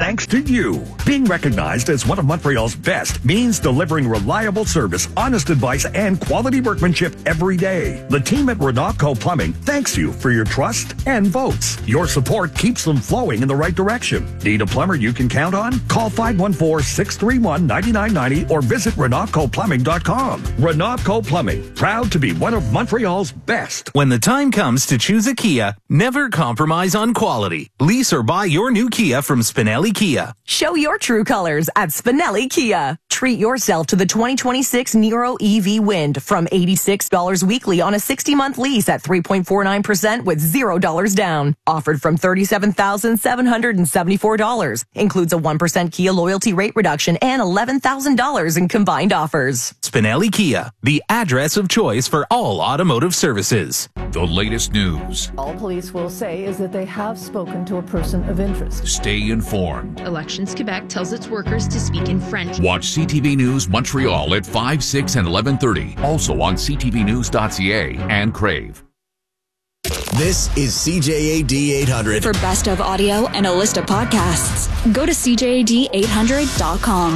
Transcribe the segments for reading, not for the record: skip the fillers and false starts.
thanks to you. Being recognized as one of Montreal's best means delivering reliable service, honest advice, and quality workmanship every day. The team at Renaultco Plumbing thanks you for your trust and votes. Your support keeps them flowing in the right direction. Need a plumber you can count on? Call 514-631-9990 or visit RenaultcoPlumbing.com. Renaultco Plumbing, proud to be one of Montreal's best. When the time comes to choose a Kia, never compromise on quality. Lease or buy your new Kia from Spinelli Kia. Show your true colors at Spinelli Kia. Treat yourself to the 2026 Niro EV Wind from $86 weekly on a 60-month lease at 3.49% with $0 down. Offered from $37,774. Includes a 1% Kia loyalty rate reduction and $11,000 in combined offers. Spinelli Kia, the address of choice for all automotive services. The latest news. All police will say is that they have spoken to a person of interest. Stay informed. Elections Quebec tells its workers to speak in French. Watch CTV News Montreal at 5, 6, and 11:30. Also on ctvnews.ca and Crave. This is CJAD 800. For best of audio and a list of podcasts, go to CJAD800.com.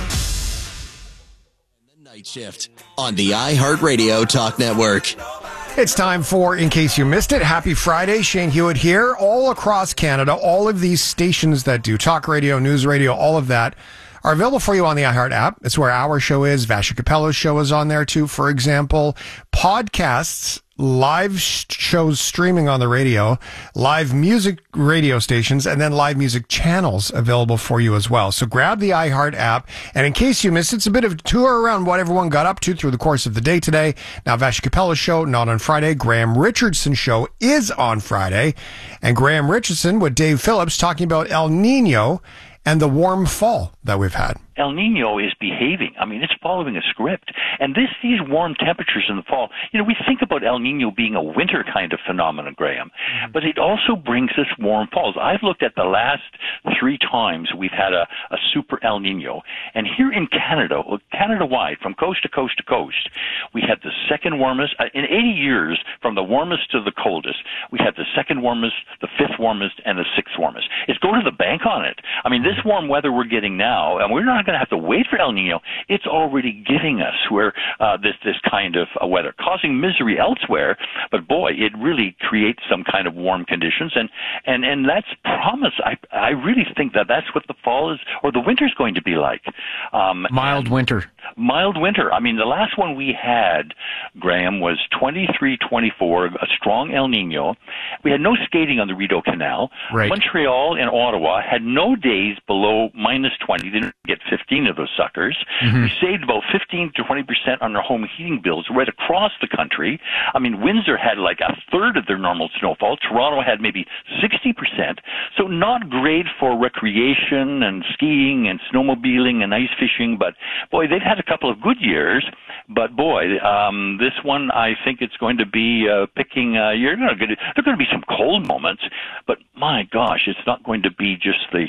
The Night Shift on the iHeartRadio Talk Network. It's time for In Case You Missed It. Happy Friday. Shane Hewitt here. All across Canada, all of these stations that do talk radio, news radio, all of that are available for you on the iHeart app. It's where our show is. Vasha Capello's show is on there too, for example. Podcasts, live shows streaming on the radio, live music radio stations, and then live music channels available for you as well. So grab the iHeart app. And in case you missed, it's a bit of a tour around what everyone got up to through the course of the day today. Now, Vasha Capello's show, not on Friday. Graham Richardson's show is on Friday. And Graham Richardson with Dave Phillips talking about El Nino and the warm fall that we've had. El Nino is behaving. I mean, it's following a script. And these warm temperatures in the fall, we think about El Nino being a winter kind of phenomenon, Graham, but it also brings us warm falls. I've looked at the last 3 times we've had a super El Nino. And here in Canada, Canada-wide, from coast to coast to coast, we had the second warmest, in 80 years, from the warmest to the coldest, we had the second warmest, the 5th warmest, and the 6th warmest. It's go to the bank on it. I mean, this warm weather we're getting now, and we're not going to have to wait for El Nino. It's already giving us this kind of weather, causing misery elsewhere. But boy, it really creates some kind of warm conditions, and that's promise. I really think that's what the fall is, or the winter's going to be like. Mild winter. Mild winter. I mean, the last one we had, Graham, was 23-24, a strong El Nino. We had no skating on the Rideau Canal. Right. Montreal and Ottawa had no days below minus 20. They didn't get 15 of those suckers. Mm-hmm. We saved about 15 to 20% on our home heating bills right across the country. I mean, Windsor had like a third of their normal snowfall. Toronto had maybe 60%. So not great for recreation and skiing and snowmobiling and ice fishing, but boy, they've had a couple of good years. But boy, this one, I think it's going to be picking. There are going to be some cold moments, but my gosh, it's not going to be just the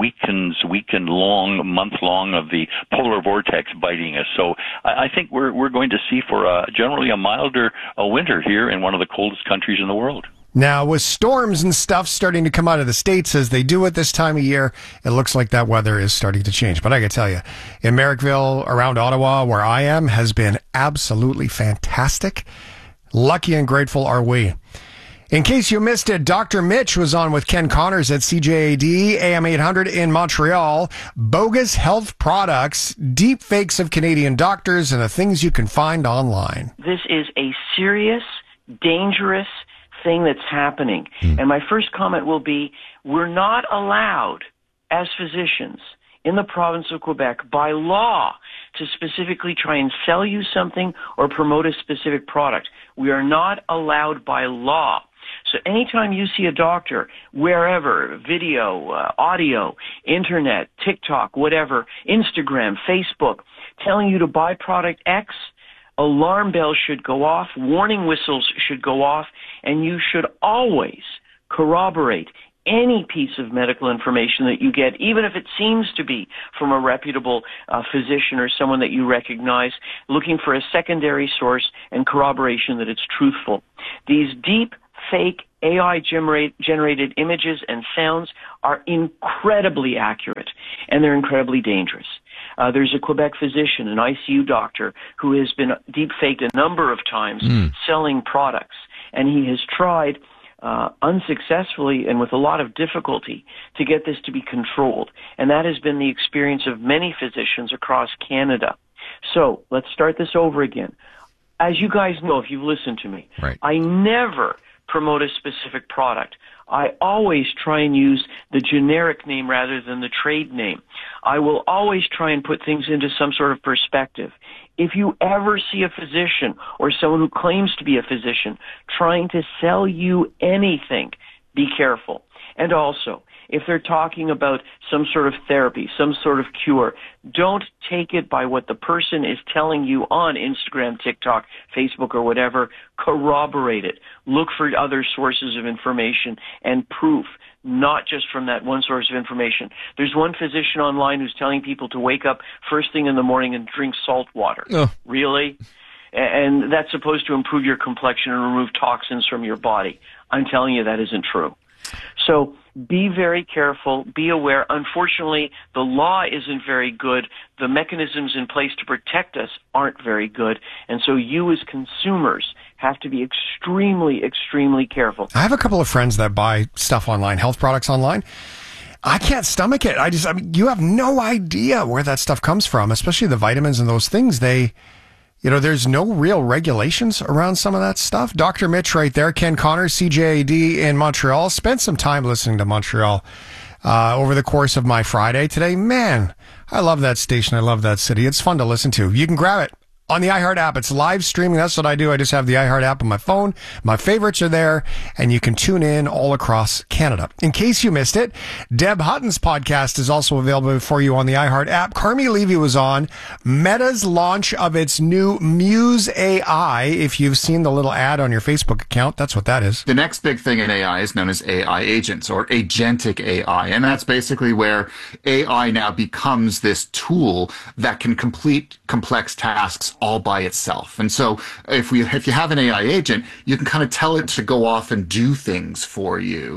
weekend long, month long of the polar vortex biting us. So I think we're going to see for generally a milder winter here in one of the coldest countries in the world. Now, with storms and stuff starting to come out of the States as they do at this time of year, it looks like that weather is starting to change. But I can tell you, in Merrickville, around Ottawa, where I am, has been absolutely fantastic. Lucky and grateful are we. In case you missed it, Dr. Mitch was on with Ken Connors at CJAD, AM 800 in Montreal. Bogus health products, deep fakes of Canadian doctors, and the things you can find online. This is a serious, dangerous thing that's happening. And my first comment will be, we're not allowed as physicians in the province of Quebec by law to specifically try and sell you something or promote a specific product. We are not allowed by law. So anytime you see a doctor, wherever, video, audio, internet, TikTok, whatever, Instagram, Facebook, telling you to buy product X, alarm bells should go off, warning whistles should go off, and you should always corroborate any piece of medical information that you get, even if it seems to be from a reputable physician or someone that you recognize, looking for a secondary source and corroboration that it's truthful. These deep fake AI generated images and sounds are incredibly accurate, and they're incredibly dangerous. There's a Quebec physician, an ICU doctor, who has been deep-faked a number of times selling products, and he has tried unsuccessfully and with a lot of difficulty to get this to be controlled. And that has been the experience of many physicians across Canada. So let's start this over again. As you guys know, if you've listened to me, I never promote a specific product. I always try and use the generic name rather than the trade name. I will always try and put things into some sort of perspective. If you ever see a physician or someone who claims to be a physician trying to sell you anything, be careful. And also, if they're talking about some sort of therapy, some sort of cure, don't take it by what the person is telling you on Instagram, TikTok, Facebook, or whatever. Corroborate it. Look for other sources of information and proof, not just from that one source of information. There's one physician online who's telling people to wake up first thing in the morning and drink salt water. Oh. Really? And that's supposed to improve your complexion and remove toxins from your body. I'm telling you that isn't true. So be very careful, be aware. Unfortunately, the law isn't very good. The mechanisms in place to protect us aren't very good. And so you as consumers have to be extremely, extremely careful. I have a couple of friends that buy stuff online, health products online. I can't stomach it. I mean, you have no idea where that stuff comes from, especially the vitamins and those things. There's no real regulations around some of that stuff. Dr. Mitch right there, Ken Connor, CJAD in Montreal. Spent some time listening to Montreal over the course of my Friday today. Man, I love that station. I love that city. It's fun to listen to. You can grab it on the iHeart app. It's live streaming. That's what I do. I just have the iHeart app on my phone. My favorites are there, and you can tune in all across Canada. In case you missed it, Deb Hutton's podcast is also available for you on the iHeart app. Carmi Levy was on Meta's launch of its new Muse AI. If you've seen the little ad on your Facebook account, that's what that is. The next big thing in AI is known as AI agents or agentic AI. And that's basically where AI now becomes this tool that can complete complex tasks all by itself. And so if you have an AI agent, you can kind of tell it to go off and do things for you,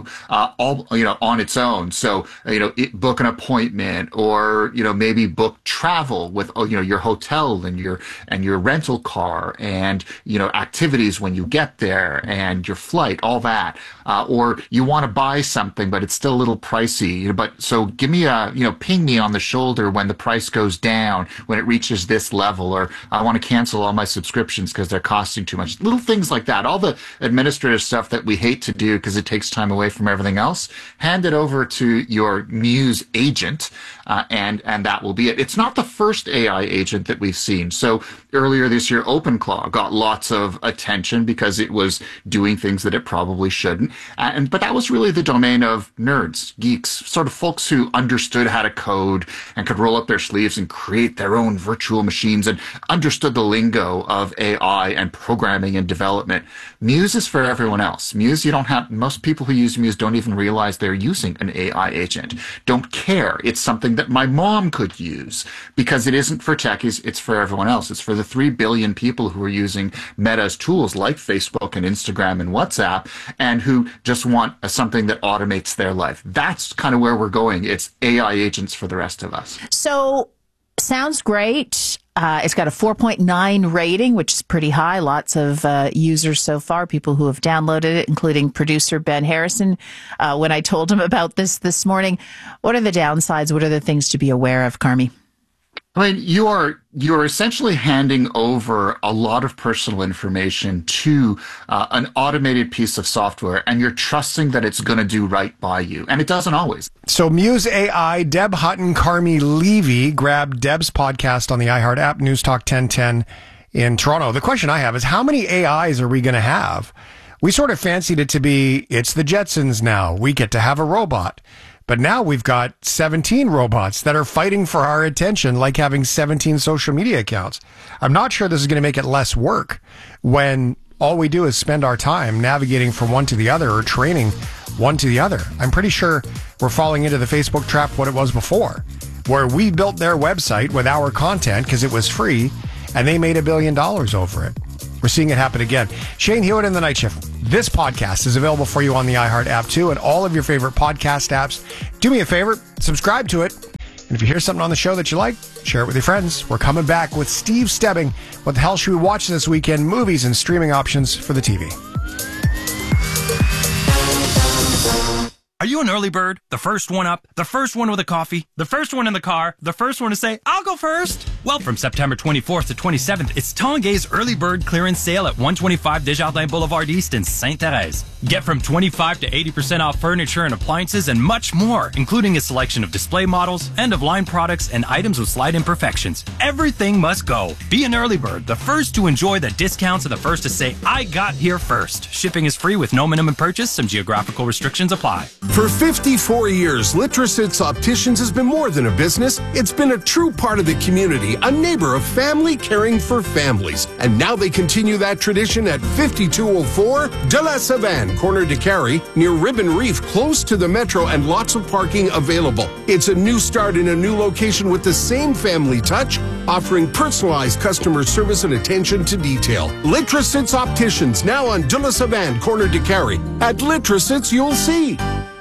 on its own. So, book an appointment or, maybe book travel with, your hotel and your rental car and, activities when you get there and your flight, all that. Or you want to buy something, but it's still a little pricey, but so give me ping me on the shoulder when the price goes down, when it reaches this level, or I want to cancel all my subscriptions because they're costing too much. Little things like that. All the administrative stuff that we hate to do because it takes time away from everything else. Hand it over to your Muse agent, and that will be it. It's not the first AI agent that we've seen. So earlier this year, OpenClaw got lots of attention because it was doing things that it probably shouldn't. But that was really the domain of nerds, geeks, sort of folks who understood how to code and could roll up their sleeves and create their own virtual machines and understood the lingo of AI and programming and development. Muse is for everyone else. Muse, most people who use Muse don't even realize they're using an AI agent. Don't care. It's something that my mom could use because it isn't for techies. It's for everyone else. It's for the 3 billion people who are using Meta's tools like Facebook and Instagram and WhatsApp and who just want something that automates their life. That's kind of where we're going. It's AI agents for the rest of us. So, sounds great. It's got a 4.9 rating, which is pretty high. Lots of users so far, people who have downloaded it, including producer Ben Harrison. When I told him about this morning, what are the downsides? What are the things to be aware of, Carmi? I mean, you're essentially handing over a lot of personal information to an automated piece of software, and you're trusting that it's going to do right by you, and it doesn't always. So Muse AI, Deb Hutton, Carmi Levy. Grab Deb's podcast on the iHeart app, News Talk 1010 in Toronto. The question I have is, how many AIs are we going to have? We sort of fancied it to be, it's the Jetsons now. We get to have a robot. But now we've got 17 robots that are fighting for our attention, like having 17 social media accounts. I'm not sure this is going to make it less work when all we do is spend our time navigating from one to the other or training one to the other. I'm pretty sure we're falling into the Facebook trap what it was before, where we built their website with our content because it was free and they made $1 billion over it. We're seeing it happen again. Shane Hewitt in the Night Shift. This podcast is available for you on the iHeart app too, and all of your favorite podcast apps. Do me a favor, subscribe to it. And if you hear something on the show that you like, share it with your friends. We're coming back with Steve Stebbing. What the hell should we watch this weekend? Movies and streaming options for the TV. Are you an early bird? The first one up? The first one with a coffee? The first one in the car? The first one to say, I'll go first? Well, from September 24th to 27th, it's Tanguay's Early Bird Clearance Sale at 125 Desjardins Boulevard East in Sainte-Thérèse. Get from 25 to 80% off furniture and appliances and much more, including a selection of display models, end-of-line products, and items with slight imperfections. Everything must go. Be an early bird, the first to enjoy the discounts and the first to say, I got here first. Shipping is free with no minimum purchase. Some geographical restrictions apply. For 54 years, Litrositz Opticians has been more than a business. It's been a true part of the community, a neighbor of family caring for families. And now they continue that tradition at 5204 de la Savane, corner de Carey, near Ribbon Reef, close to the metro and lots of parking available. It's a new start in a new location with the same family touch, offering personalized customer service and attention to detail. Litrositz Opticians, now on de la Savane, corner de Carey. At Litrositz, you'll see.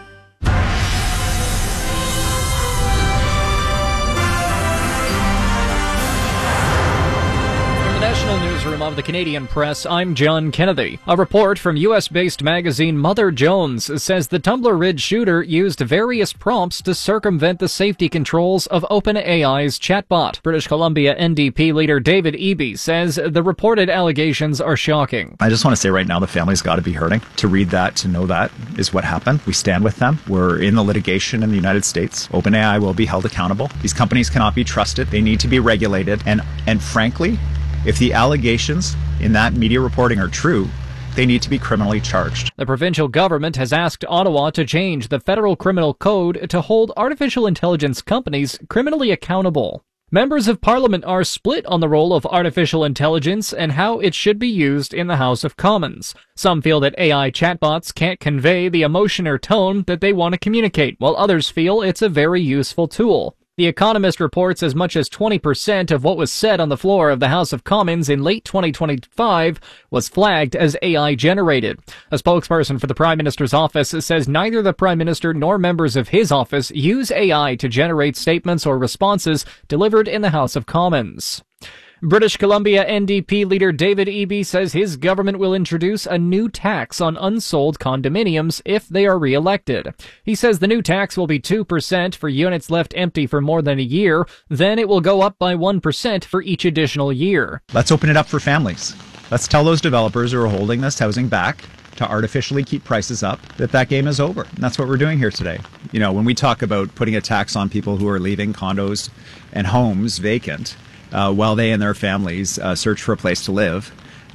National Newsroom of the Canadian Press, I'm John Kennedy. A report from U.S.-based magazine Mother Jones says the Tumbler Ridge shooter used various prompts to circumvent the safety controls of OpenAI's chatbot. British Columbia NDP leader David Eby says the reported allegations are shocking. I just want to say right now the family's got to be hurting. To read that, to know that is what happened. We stand with them. We're in the litigation in the United States. OpenAI will be held accountable. These companies cannot be trusted. They need to be regulated. And frankly, if the allegations in that media reporting are true, they need to be criminally charged. The provincial government has asked Ottawa to change the federal criminal code to hold artificial intelligence companies criminally accountable. Members of Parliament are split on the role of artificial intelligence and how it should be used in the House of Commons. Some feel that AI chatbots can't convey the emotion or tone that they want to communicate, while others feel it's a very useful tool. The Economist reports as much as 20% of what was said on the floor of the House of Commons in late 2025 was flagged as AI generated. A spokesperson for the Prime Minister's office says neither the Prime Minister nor members of his office use AI to generate statements or responses delivered in the House of Commons. British Columbia NDP leader David Eby says his government will introduce a new tax on unsold condominiums if they are re-elected. He says the new tax will be 2% for units left empty for more than a year, then it will go up by 1% for each additional year. Let's open it up for families. Let's tell those developers who are holding this housing back to artificially keep prices up that game is over. And that's what we're doing here today. You know, when we talk about putting a tax on people who are leaving condos and homes vacant, while they and their families search for a place to live.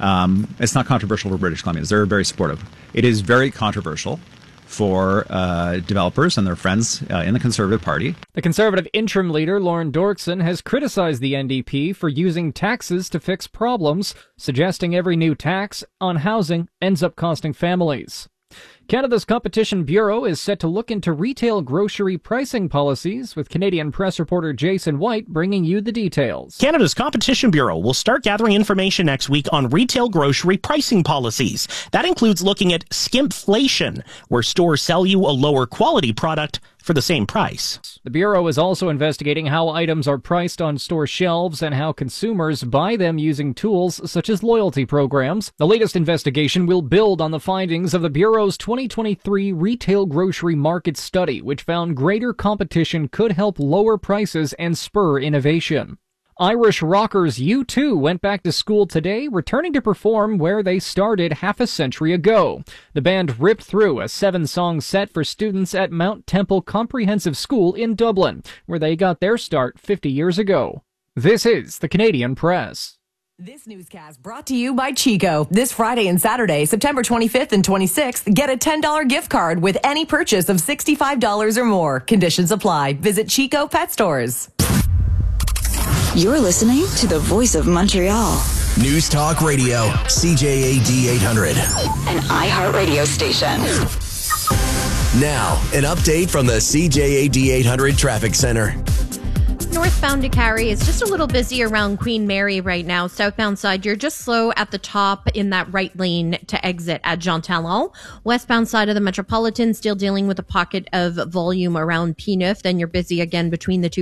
It's not controversial for British Columbians. They're very supportive. It is very controversial for developers and their friends in the Conservative Party. The Conservative interim leader, Lauren Dorkson, has criticized the NDP for using taxes to fix problems, suggesting every new tax on housing ends up costing families. Canada's Competition Bureau is set to look into retail grocery pricing policies, with Canadian Press reporter Jason White bringing you the details. Canada's Competition Bureau will start gathering information next week on retail grocery pricing policies. That includes looking at skimpflation, where stores sell you a lower quality product for the same price. The Bureau is also investigating how items are priced on store shelves and how consumers buy them using tools such as loyalty programs. The latest investigation will build on the findings of the Bureau's 2023 Retail Grocery Market Study, which found greater competition could help lower prices and spur innovation. Irish rockers U2 went back to school today, returning to perform where they started half a century ago. The band ripped through a 7-song set for students at Mount Temple Comprehensive School in Dublin, where they got their start 50 years ago. This is the Canadian Press. This newscast brought to you by Chico. This Friday and Saturday, September 25th and 26th, get a $10 gift card with any purchase of $65 or more. Conditions apply. Visit Chico Pet Stores. You're listening to the Voice of Montreal. News Talk Radio, CJAD 800. An iHeartRadio station. Now, an update from the CJAD 800 Traffic Center. Northbound to Carrie is just a little busy around Queen Mary right now. Southbound side, you're just slow at the top in that right lane to exit at Jean Talon. Westbound side of the Metropolitan, still dealing with a pocket of volume around P9. Then you're busy again between the two